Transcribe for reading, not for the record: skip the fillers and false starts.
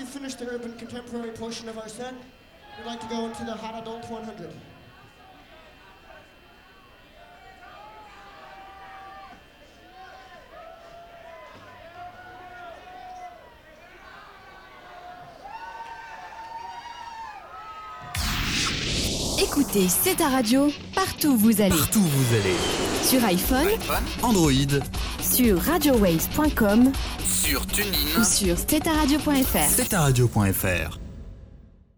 we've finished the urban contemporary portion of our set, we'd like to go into the Hot Adult 100. Écoutez, c'est ta radio, partout où vous allez. Partout où vous allez. Sur iPhone, Android, sur radiowaves.com, sur TuneIn ou sur steta-radio.fr. steta-radio.fr.